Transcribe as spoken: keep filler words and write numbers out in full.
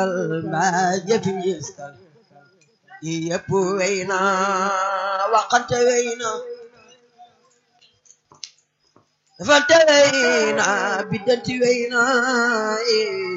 ما جفي يسكن يبوينا وقت وينا فانتوينا بدنت وينا